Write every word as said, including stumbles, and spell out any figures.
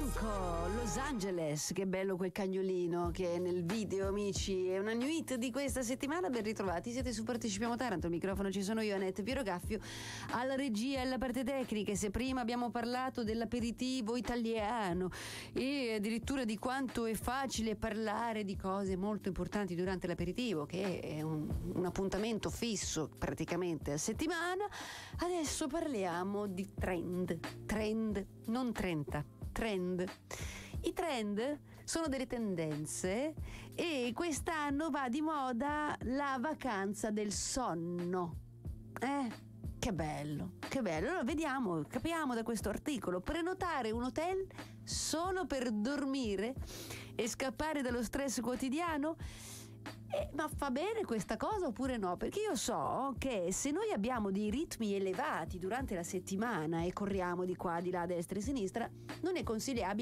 Franco, Los Angeles, che bello quel cagnolino che è nel video, amici. È una new hit di questa settimana. Ben ritrovati, siete su Partecipiamo Taranto. Al microfono ci sono io, Annette Pierogaffio, alla regia e alla parte tecnica. Se prima abbiamo parlato dell'aperitivo italiano e addirittura di quanto è facile parlare di cose molto importanti durante l'aperitivo, che è un, un appuntamento fisso praticamente a settimana, adesso parliamo di trend. Trend, non trenta, trend. I trend sono delle tendenze e quest'anno va di moda la vacanza del sonno. Eh, che bello, che bello. Allora vediamo, capiamo da questo articolo. Prenotare un hotel solo per dormire e scappare dallo stress quotidiano? Eh, ma fa bene questa cosa oppure no? Perché io so che se noi abbiamo dei ritmi elevati durante la settimana e corriamo di qua, di là, a destra e a sinistra, non è consigliabile